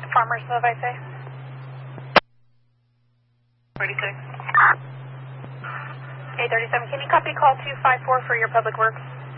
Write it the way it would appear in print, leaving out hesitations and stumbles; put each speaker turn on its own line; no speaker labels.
Farmers Move, I say.
36.
837, can you copy call 254 for your public works?